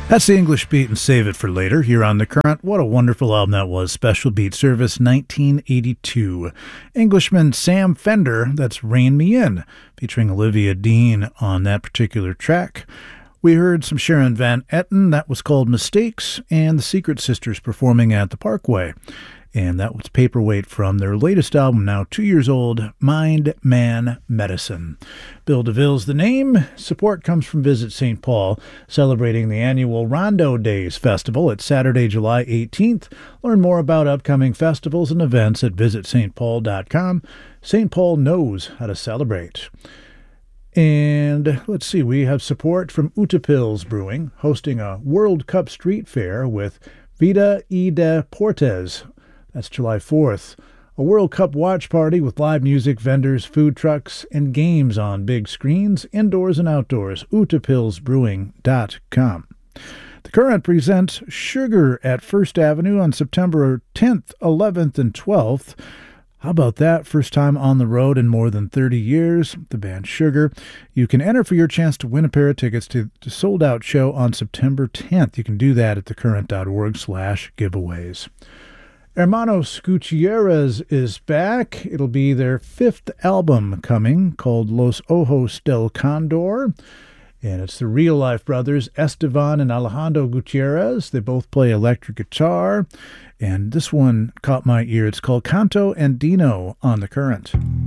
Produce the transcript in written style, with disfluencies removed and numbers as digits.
That's the English Beat and Save It for Later here on The Current. What a wonderful album that was. Special Beat Service 1982. Englishman Sam Fender, that's Rein Me In, featuring Olivia Dean on that particular track. We heard some Sharon Van Etten, that was called Mistakes, and the Secret Sisters performing at the Parkway. And that was Paperweight from their latest album, now 2 years old, Mind, Man, Medicine. Bill DeVille's the name. Support comes from Visit St. Paul, celebrating the annual Rondo Days Festival. It's Saturday, July 18th. Learn more about upcoming festivals and events at visitstpaul.com. St. Paul knows how to celebrate. And let's see, we have support from Utapils Brewing, hosting a World Cup street fair with Vida y Deportes. That's July 4th. A World Cup watch party with live music, vendors, food trucks, and games on big screens, indoors and outdoors. UtapilsBrewing.com. The Current presents Sugar at First Avenue on September 10th, 11th, and 12th. How about that? First time on the road in more than 30 years. The band Sugar. You can enter for your chance to win a pair of tickets to the sold-out show on September 10th. You can do that at thecurrent.org/giveaways. Hermanos Gutierrez is back. It'll be their fifth album coming, called Los Ojos del Condor. And it's the real-life brothers, Estevan and Alejandro Gutierrez. They both play electric guitar. And this one caught my ear. It's called Canto Andino on The Current.